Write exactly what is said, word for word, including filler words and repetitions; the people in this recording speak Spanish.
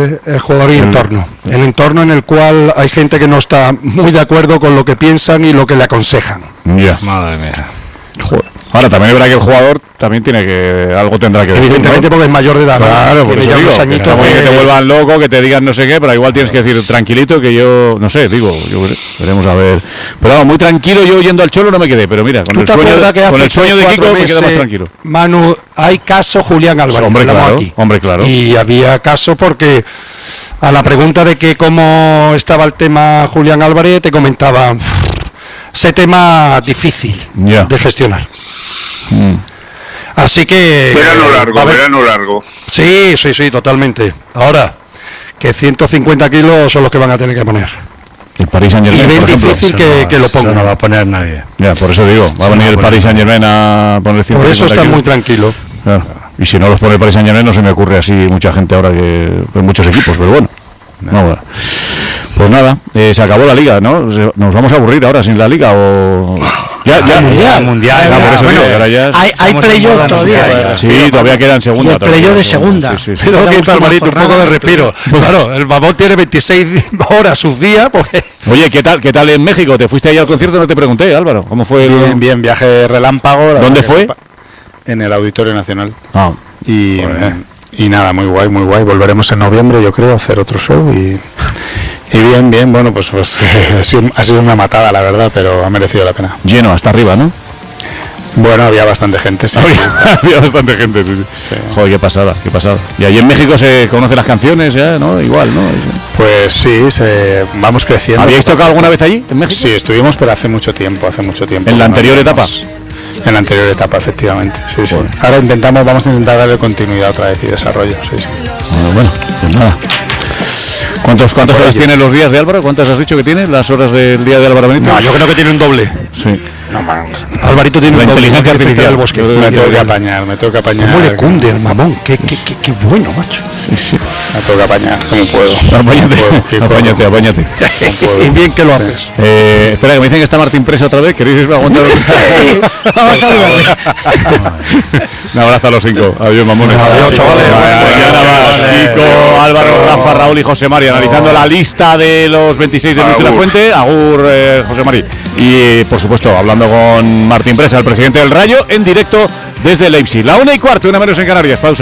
el, el jugador y el entorno. El entorno en el cual hay gente que no está muy de acuerdo con lo que piensan y lo que le aconsejan. Ya, madre mía. Joder. Ahora también es verdad que el jugador también tiene que algo tendrá que decir, evidentemente, ¿no? Porque es mayor de edad. Claro, por eso digo, añitos que, que te vuelvan loco, que te digan no sé qué, pero igual tienes que decir tranquilito, que yo no sé, digo, yo veremos a ver. Pero vamos, muy tranquilo, yo yendo al Cholo no me quedé, pero mira, con el sueño de, con el sueño de Kiko me quedo más tranquilo. Manu, hay caso Julián Álvarez, hombre, claro, aquí. hombre, claro. Y había caso porque a la pregunta de que cómo estaba el tema Julián Álvarez te comentaba ese tema difícil yeah. de gestionar. Mm. Así que verano largo, verano largo. Sí, sí, sí, totalmente. Ahora que ciento cincuenta kilos son los que van a tener que poner. El Paris Saint-Germain, y es difícil que, no, que lo ponga. No va a poner nadie. Ya, por eso digo, va a venir el Paris Saint-Germain a poner ciento cincuenta. Por eso está kilos. muy tranquilo. Claro. Y si no los pone el Paris Saint-Germain no se me ocurre así mucha gente ahora que en muchos equipos, pero bueno. No. No, bueno. Pues nada, eh, se acabó la liga, ¿no? ¿Nos vamos a aburrir ahora sin la liga o...? Ya, ya, mundial, mundial. Ya, por eso bueno, digo, ahora ya hay hay playoff todavía. Sí, todavía queda en segunda. Y el playoff de segunda. Sí, sí, sí. Pero que Alvarito, un poco de respiro. Claro, el babón tiene veintiséis horas sus días. Porque... Oye, ¿qué tal, qué tal en México? ¿Te fuiste allá al concierto? No te pregunté, Álvaro. ¿Cómo fue? Bien, el... bien, viaje relámpago. ¿Dónde fue? En el Auditorio Nacional. Ah. Y, y nada, muy guay, muy guay. Volveremos en noviembre, yo creo, a hacer otro show y... Y bien, bien, bueno, pues, pues ha, sido, ha sido una matada, la verdad, pero ha merecido la pena. Lleno, hasta arriba, ¿no? Bueno, había bastante gente, sí. Había, sí, había bastante gente, sí, sí. sí. Joder, qué pasada, qué pasada. Y allí en México se conocen las canciones, ya, ¿no? Igual, ¿no? Pues sí, se, vamos creciendo. ¿Habíais tocado alguna vez allí, en México? Sí, estuvimos, pero hace mucho tiempo, hace mucho tiempo. ¿En la anterior no, etapa? En la anterior etapa, efectivamente, sí, sí. Bueno. Ahora intentamos, vamos a intentar darle continuidad otra vez y desarrollo, sí, sí. Bueno, bueno, pues nada. ¿Cuántos, ¿Cuántas horas tiene los días de Álvaro? ¿Cuántas has dicho que tiene las horas del día de Álvaro Benítez? No, yo creo que tiene un doble. Sí. No, man. Alvarito tiene la un inteligencia doble. artificial del bosque. Me tengo que apañar, me tengo que apañar. ¿Cómo le cunde el mamón? Qué, qué, qué, qué bueno, macho. Sí, sí. Me tengo que apañar, como puedo. Apáñate, puedo, apáñate, apáñate. Y bien que lo haces. Eh, espera, que me dicen que está Martín preso otra vez. ¿Queréis aguantar? Sí, vamos a ver. Un abrazo a los cinco. Adiós, mamones. Adiós, chavales. Mañana más. Kiko, Álvaro, Rafa, Raúl y José Mari analizando la lista de los veintiséis de Luis de la Fuente. Agur, eh, José Mari. Y, por supuesto, hablando con Martín Presa, el presidente del Rayo, en directo desde Leipzig. La una y cuarto, una menos en Canarias. Pausa.